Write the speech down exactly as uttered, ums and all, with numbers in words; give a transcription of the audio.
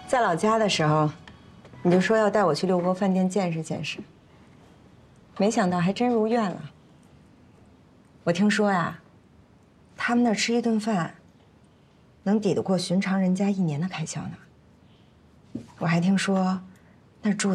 在老家的时候，你就说要带我去六国饭店见识见识，没想到还真如愿了。我听说呀，他们那儿吃一顿饭，能抵得过寻常人家一年的开销呢。我还听说，那儿住